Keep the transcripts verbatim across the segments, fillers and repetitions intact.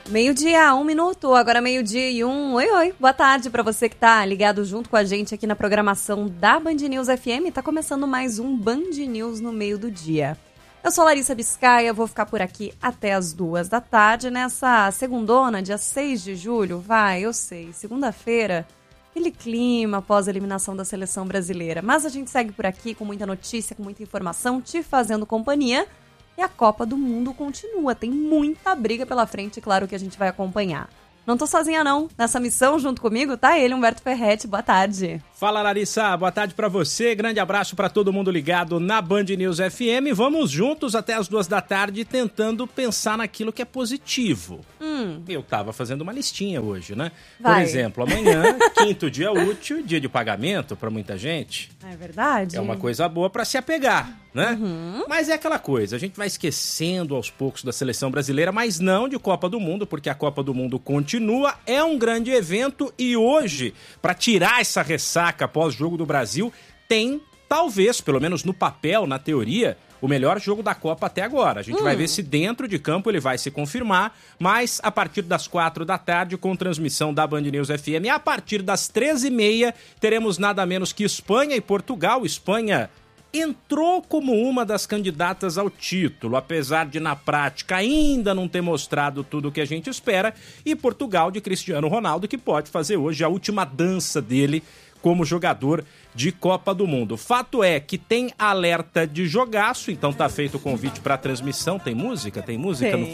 Meio-dia, um minuto, agora meio-dia e um. Oi, oi, boa tarde pra você que tá ligado junto com a gente aqui na programação da Band News F M. Tá começando mais um Band News no meio do dia. Eu sou Larissa Biscaia, vou ficar por aqui até as duas da tarde, nessa segundona, dia seis de julho. Vai, eu sei, segunda-feira, aquele clima após a eliminação da seleção brasileira. Mas a gente segue por aqui com muita notícia, com muita informação, te fazendo companhia. E a Copa do Mundo continua, tem muita briga pela frente, claro que a gente vai acompanhar. Não tô sozinha não, nessa missão junto comigo tá ele, Humberto Ferretti, boa tarde. Fala Larissa, boa tarde pra você, grande abraço pra todo mundo ligado na Band News F M. Vamos juntos até as duas da tarde tentando pensar naquilo que é positivo. Hum. Eu tava fazendo uma listinha hoje, né? Vai. Por exemplo, amanhã, quinto dia útil, dia de pagamento pra muita gente. É verdade. É uma coisa boa pra se apegar, né? Uhum. Mas é aquela coisa, a gente vai esquecendo aos poucos da seleção brasileira, mas não de Copa do Mundo, porque a Copa do Mundo continua, é um grande evento e hoje, pra tirar essa ressaca após o jogo do Brasil, tem, talvez, pelo menos no papel, na teoria, o melhor jogo da Copa até agora. A gente hum. vai ver se dentro de campo ele vai se confirmar, mas a partir das quatro da tarde, com transmissão da Band News F M, a partir das treze e meia, teremos nada menos que Espanha e Portugal. Espanha entrou como uma das candidatas ao título, apesar de na prática ainda não ter mostrado tudo o que a gente espera, e Portugal de Cristiano Ronaldo, que pode fazer hoje a última dança dele como jogador de Copa do Mundo. Fato é que tem alerta de jogaço, então tá feito o convite para transmissão. Tem música? Tem música tem.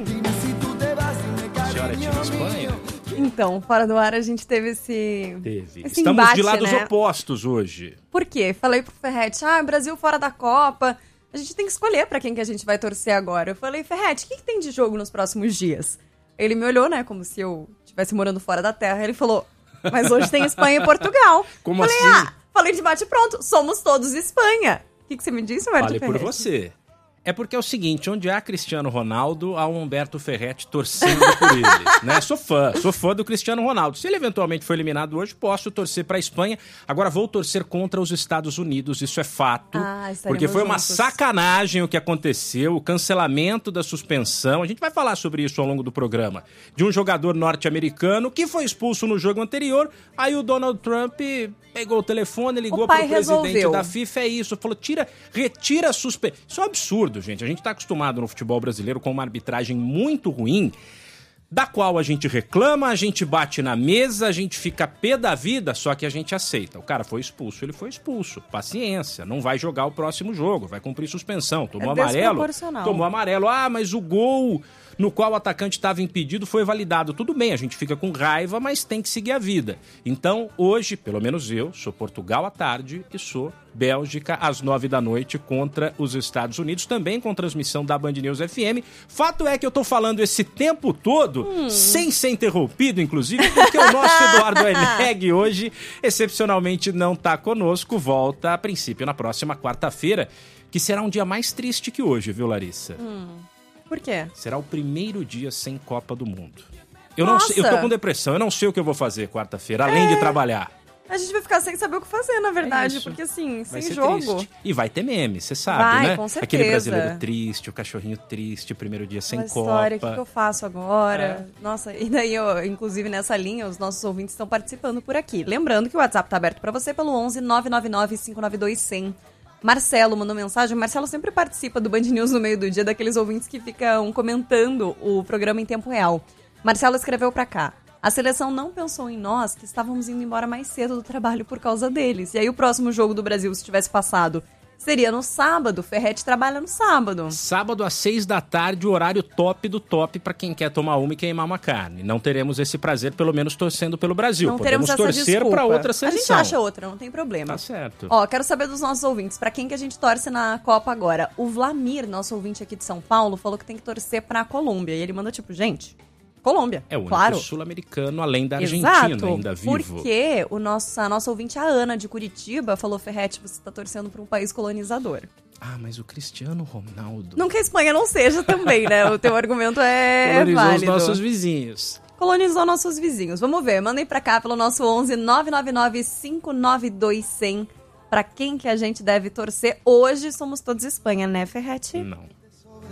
no... Senhora Tina Espanha? Então, fora do ar a gente teve esse... Teve. Esse Estamos embate, de lados né? opostos hoje. Por quê? Falei pro Ferretti, ah, Brasil fora da Copa, a gente tem que escolher pra quem que a gente vai torcer agora. Eu falei, Ferretti, o que, que tem de jogo nos próximos dias? Ele me olhou, né, como se eu estivesse morando fora da terra, ele falou... Mas hoje tem Espanha e Portugal. Como falei, assim? Ah, falei de bate pronto, somos todos Espanha. O que, que você me disse, Humberto Fale Ferretti? por você. É porque é o seguinte, onde há Cristiano Ronaldo, há um Humberto Ferretti torcendo por ele, né? Sou fã, sou fã do Cristiano Ronaldo. Se ele eventualmente for eliminado hoje, posso torcer para a Espanha. Agora vou torcer contra os Estados Unidos, isso é fato. Ah, porque foi uma juntos. sacanagem o que aconteceu, o cancelamento da suspensão. A gente vai falar sobre isso ao longo do programa. De um jogador norte-americano que foi expulso no jogo anterior. Aí o Donald Trump pegou o telefone, ligou para o presidente resolveu. da FIFA, é isso. Falou, tira, retira a suspensão. Isso é um absurdo, gente. A gente está acostumado no futebol brasileiro com uma arbitragem muito ruim, da qual a gente reclama, a gente bate na mesa, a gente fica pé da vida, só que a gente aceita. O cara foi expulso, ele foi expulso. Paciência, não vai jogar o próximo jogo, vai cumprir suspensão. Tomou É amarelo, tomou amarelo. Ah, mas o gol no qual o atacante estava impedido foi validado. Tudo bem, a gente fica com raiva, mas tem que seguir a vida. Então, hoje, pelo menos eu, sou Portugal à tarde e sou Bélgica às nove da noite contra os Estados Unidos, também com transmissão da Band News F M. Fato é que eu tô falando esse tempo todo, hum. sem ser interrompido, inclusive, porque o nosso Eduardo Eneg hoje, excepcionalmente, não tá conosco. Volta, a princípio, na próxima quarta-feira, que será um dia mais triste que hoje, viu, Larissa? Hum. Por quê? Será o primeiro dia sem Copa do Mundo. Eu não sei, eu tô com depressão, eu não sei o que eu vou fazer quarta-feira, além é. de trabalhar. A gente vai ficar sem saber o que fazer, na verdade, é porque assim, vai sem ser jogo. Triste. E vai ter meme, você sabe, vai, né? Com certeza. Aquele brasileiro triste, o cachorrinho triste, o primeiro dia sem Uma Copa. História, o que, que eu faço agora? É. Nossa, e daí, eu, inclusive nessa linha, os nossos ouvintes estão participando por aqui. Lembrando que o WhatsApp tá aberto pra você pelo onze nove nove nove cinco nove dois zero zero. Marcelo mandou mensagem. Marcelo sempre participa do Band News no meio do dia, daqueles ouvintes que ficam comentando o programa em tempo real. Marcelo escreveu pra cá: a seleção não pensou em nós, que estávamos indo embora mais cedo do trabalho por causa deles. E aí o próximo jogo do Brasil, se tivesse passado, seria no sábado. Ferretti trabalha no sábado. Sábado às seis da tarde, o horário top do top para quem quer tomar uma e queimar uma carne. Não teremos esse prazer, pelo menos torcendo pelo Brasil. Não Podemos teremos essa torcer para outra seleção. A gente acha outra, não tem problema. Tá certo. Ó, quero saber dos nossos ouvintes, para quem que a gente torce na Copa agora. O Vlamir, nosso ouvinte aqui de São Paulo, falou que tem que torcer pra Colômbia. E ele manda tipo, gente... Colômbia, é o único claro. sul-americano, além da Argentina, Exato, ainda vivo. Porque o nosso, a nossa ouvinte, a Ana, de Curitiba, falou, Ferretti, você tá torcendo para um país colonizador. Ah, mas o Cristiano Ronaldo... Não que a Espanha não seja também, né? O teu argumento é Colonizou válido. os nossos vizinhos. Colonizou nossos vizinhos. Vamos ver, mandem pra cá pelo nosso onze nove nove nove cinco nove dois zero zero. Pra quem que a gente deve torcer. Hoje somos todos Espanha, né, Ferretti? Não.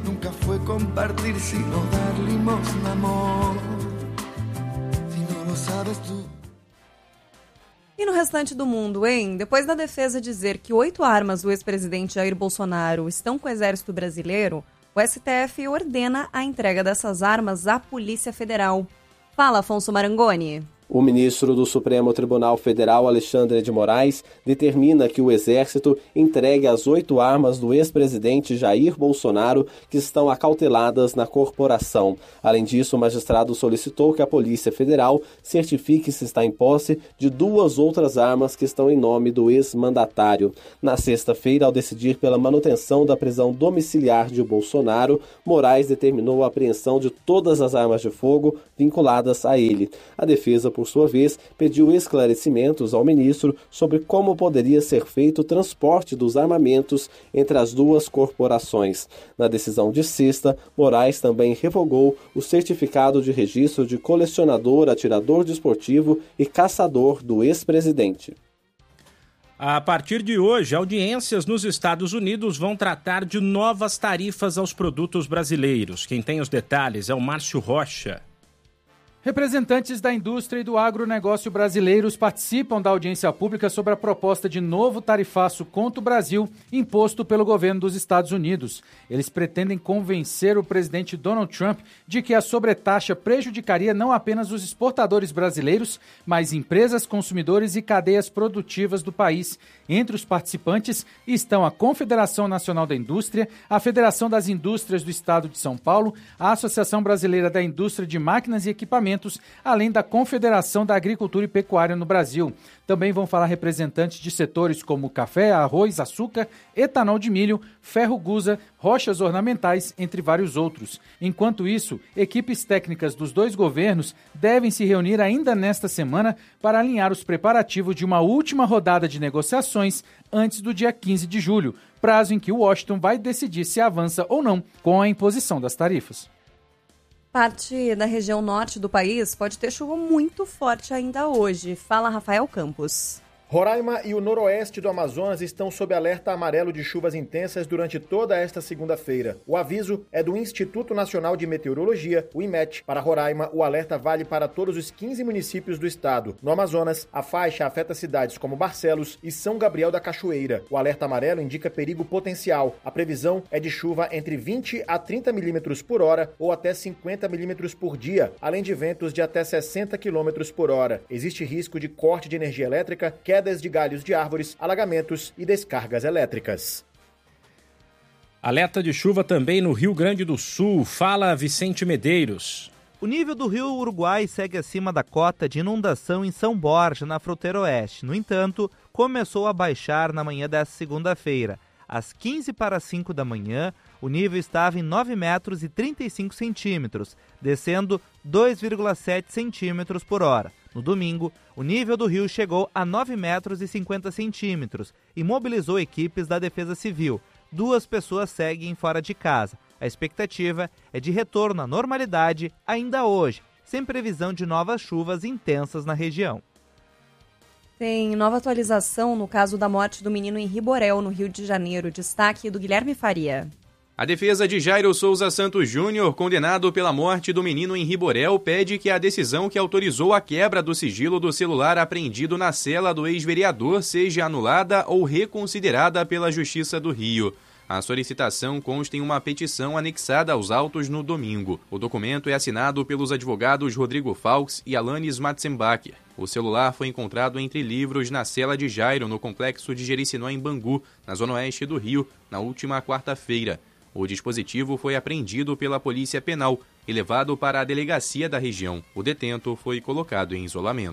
nunca fue compartir, sino dar limosna, amor. Si no lo sabes tú. E no restante do mundo, hein? Depois da defesa dizer que oito armas do ex-presidente Jair Bolsonaro estão com o exército brasileiro, o S T F ordena a entrega dessas armas à Polícia Federal. Fala, Afonso Marangoni. O ministro do Supremo Tribunal Federal, Alexandre de Moraes, determina que o Exército entregue as oito armas do ex-presidente Jair Bolsonaro que estão acauteladas na corporação. Além disso, o magistrado solicitou que a Polícia Federal certifique se está em posse de duas outras armas que estão em nome do ex-mandatário. Na sexta-feira, ao decidir pela manutenção da prisão domiciliar de Bolsonaro, Moraes determinou a apreensão de todas as armas de fogo vinculadas a ele. A defesa, por sua vez, pediu esclarecimentos ao ministro sobre como poderia ser feito o transporte dos armamentos entre as duas corporações. Na decisão de sexta, Moraes também revogou o certificado de registro de colecionador, atirador desportivo e caçador do ex-presidente. A partir de hoje, audiências nos Estados Unidos vão tratar de novas tarifas aos produtos brasileiros. Quem tem os detalhes é o Márcio Rocha. Representantes da indústria e do agronegócio brasileiros participam da audiência pública sobre a proposta de novo tarifaço contra o Brasil imposto pelo governo dos Estados Unidos. Eles pretendem convencer o presidente Donald Trump de que a sobretaxa prejudicaria não apenas os exportadores brasileiros, mas empresas, consumidores e cadeias produtivas do país. Entre os participantes estão a Confederação Nacional da Indústria, a Federação das Indústrias do Estado de São Paulo, a Associação Brasileira da Indústria de Máquinas e Equipamentos, além da Confederação da Agricultura e Pecuária no Brasil. Também vão falar representantes de setores como café, arroz, açúcar, etanol de milho, ferro gusa, rochas ornamentais, entre vários outros. Enquanto isso, equipes técnicas dos dois governos devem se reunir ainda nesta semana para alinhar os preparativos de uma última rodada de negociações antes do dia quinze de julho, prazo em que Washington vai decidir se avança ou não com a imposição das tarifas. Parte da região norte do país pode ter chuva muito forte ainda hoje. Fala, Rafael Campos. Roraima e o noroeste do Amazonas estão sob alerta amarelo de chuvas intensas durante toda esta segunda-feira. O aviso é do Instituto Nacional de Meteorologia, o IMET. Para Roraima, o alerta vale para todos os quinze municípios do estado. No Amazonas, a faixa afeta cidades como Barcelos e São Gabriel da Cachoeira. O alerta amarelo indica perigo potencial. A previsão é de chuva entre vinte a trinta milímetros por hora ou até cinquenta milímetros por dia, além de ventos de até sessenta quilômetros por hora. Existe risco de corte de energia elétrica, queda de galhos de árvores, alagamentos e descargas elétricas. Alerta de chuva também no Rio Grande do Sul. Fala, Vicente Medeiros. O nível do rio Uruguai segue acima da cota de inundação em São Borja, na fronteira oeste. No entanto, começou a baixar na manhã desta segunda-feira. Às quinze para as cinco da manhã, o nível estava em nove metros e trinta e cinco centímetros, descendo dois vírgula sete centímetros por hora. No domingo, o nível do rio chegou a nove metros e cinquenta centímetros e mobilizou equipes da Defesa Civil. Duas pessoas seguem fora de casa. A expectativa é de retorno à normalidade ainda hoje, sem previsão de novas chuvas intensas na região. Tem nova atualização no caso da morte do menino em Riborel, no Rio de Janeiro. Destaque do Guilherme Faria. A defesa de Jairo Souza Santos Júnior, condenado pela morte do menino em Riborel, pede que a decisão que autorizou a quebra do sigilo do celular apreendido na cela do ex-vereador seja anulada ou reconsiderada pela Justiça do Rio. A solicitação consta em uma petição anexada aos autos no domingo. O documento é assinado pelos advogados Rodrigo Faux e Alanis Matzenbacher. O celular foi encontrado entre livros na cela de Jairo, no complexo de Jericinó, em Bangu, na zona oeste do Rio, na última quarta-feira. O dispositivo foi apreendido pela Polícia Penal e levado para a delegacia da região. O detento foi colocado em isolamento.